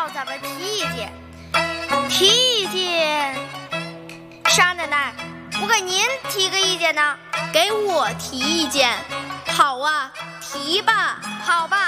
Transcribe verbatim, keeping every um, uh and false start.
咱们提意见。提意见，沙奶奶，我给您提个意见呢。 给我提意见？好啊，提吧。 好吧。